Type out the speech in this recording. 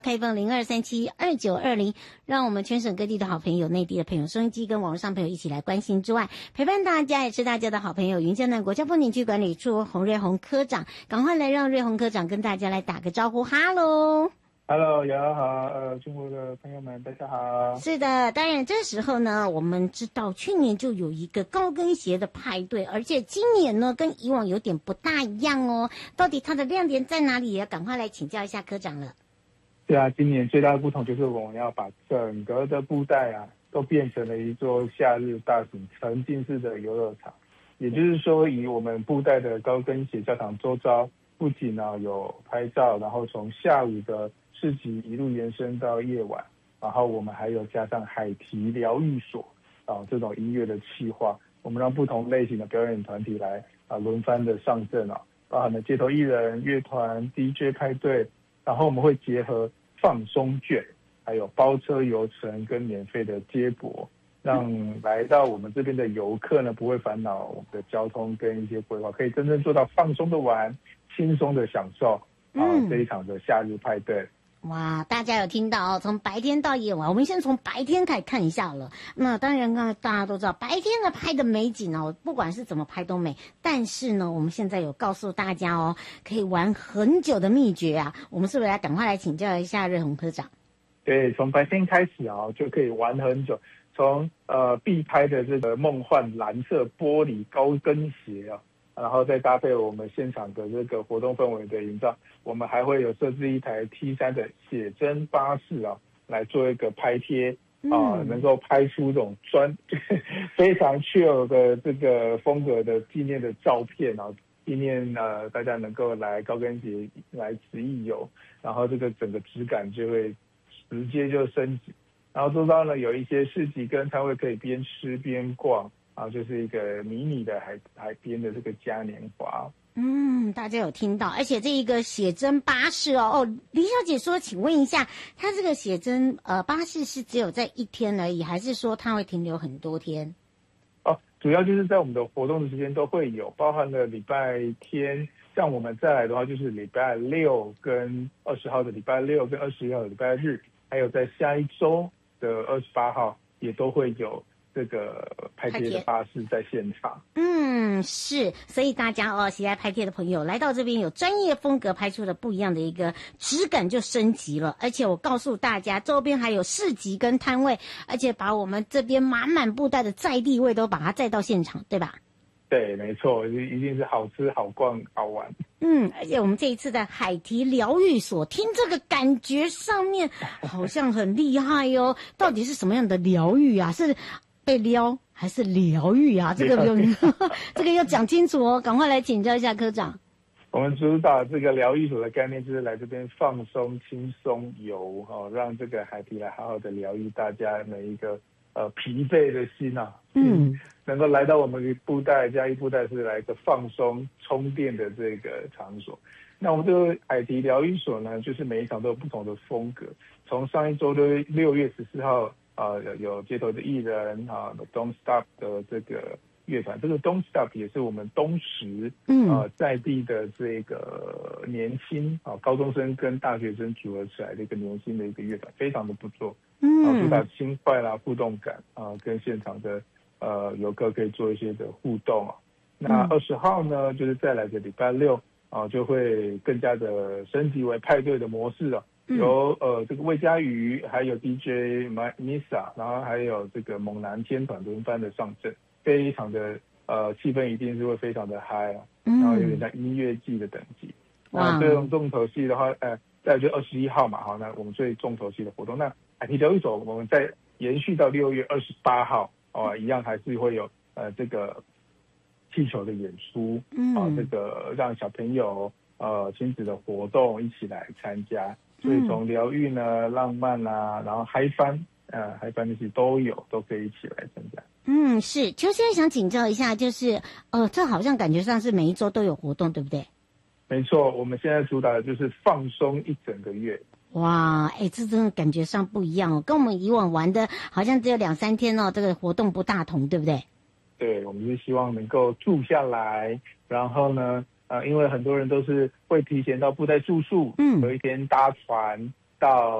开放02372920，让我们全省各地的好朋友、内地的朋友、收音机跟网络上朋友一起来关心之外，陪伴大家也是大家的好朋友云嘉南国家风景区管理处洪瑞宏科长，赶快来让瑞宏科长跟大家来打个招呼，哈喽。 Hello，瑶瑶好，中国的朋友们大家好。 是的，当然这时候呢，我们知道去年就有一个高跟鞋的派对，而且今年呢跟以往有点不大一样哦，到底它的亮点在哪里？也赶快来请教一下科长了。 对啊，今年最大的不同就是我们要把整个的布袋啊都变成了一座夏日大型沉浸式的游乐场，也就是说，以我们布袋的高跟鞋教堂周遭，不仅呢有拍照，然后从下午的市集一路延伸到夜晚，然后我们还有加上海堤疗愈所这种音乐的企划，我们让不同类型的表演团体来轮番的上阵包含了街头艺人、乐团、DJ 派对，然后我们会结合放松券，还有包车游程跟免费的接驳，让来到我们这边的游客呢不会烦恼我们的交通跟一些规划，可以真正做到放松的玩、轻松的享受这一场的夏日派对。 哇，大家有听到哦？从白天到夜晚，我们先从白天开始看一下了。那当然，刚才大家都知道，白天呢拍的美景哦，不管是怎么拍都美。但是呢，我们现在有告诉大家哦，可以玩很久的秘诀啊。我们是不是赶快来请教一下瑞宏科长？ 对，从白天开始就可以玩很久。从必拍的这个梦幻蓝色玻璃高跟鞋然后再搭配我们现场的这个活动氛围的营造，我们还会有设置一台 T3 的写真巴士来做一个拍贴能够拍出这种非常 chill 的这个风格的纪念的照片纪念大家能够来高跟鞋来此一游，然后这个整个质感就会直接就升级。然后周遭呢有一些市集跟摊位可以边吃边逛就是一个迷你的海边的这个嘉年华。 大家有听到，而且这一个写真巴士李小姐说，请问一下，它这个写真巴士是只有在一天而已，还是说它会停留很多天？ 主要就是在我们的活动的时间都会有，包含了礼拜天，像我们再来的话，就是礼拜六跟20号的礼拜六跟21号的礼拜日，还有在下一周的28号也都会有这个拍贴的巴士在现场。 是，所以大家喜爱拍贴的朋友来到这边，有专业风格拍出的不一样的一个质感就升级了。而且我告诉大家，周边还有市集跟摊位，而且把我们这边满满布袋的在地味都把它载到现场，对吧？ 对，没错，一定是好吃、好逛、好玩。 而且我们这一次的海堤疗愈所，听这个感觉上面好像很厉害哦。到底是什么样的疗愈啊？是被撩还是疗愈啊？这个不用这个要讲清楚哦，赶快来请教一下科长。 我们主打这个疗愈所的概念，就是来这边放松、轻松游让这个海堤来好好的疗愈大家每一个疲惫的心能够来到我们布袋嘉义布袋是来一个放松充电的这个场所。那我们这个海堤疗愈所呢，就是每一场都有不同的风格。从上一周的6月14号有街头的艺人Don't Stop 的这个乐团，这个 Don't Stop 也是我们东石在地的这个年轻高中生跟大学生组合起来的一个年轻的一个乐团，非常的不错。主打轻快啦、互动感跟现场的游客可以做一些的互动那20号呢，就是再来的礼拜六就会更加的升级为派对的模式由这个魏佳瑜还有 DJ Misa， 然后还有这个猛男天团轮番的上阵，非常的气氛一定是会非常的嗨然后有点像音乐季的等级。那这种重头戏的话再来就21号嘛那我们最重头戏的活动，那海堤疗愈所我们再延续到6月28号一样还是会有这个气球的演出这个让小朋友亲子的活动一起来参加。所以从疗愈呢、浪漫然后嗨翻那些都可以一起来参加。 是。就现在想请教一下，就是这好像感觉上是每一周都有活动，对不对？ 没错，我们现在主打的就是放松一整个月。 哇，这真的感觉上不一样跟我们以往玩的好像只有2-3天这个活动不大同，对不对？ 对，我们是希望能够住下来，然后呢因为很多人都是会提前到布袋住宿有一天搭船到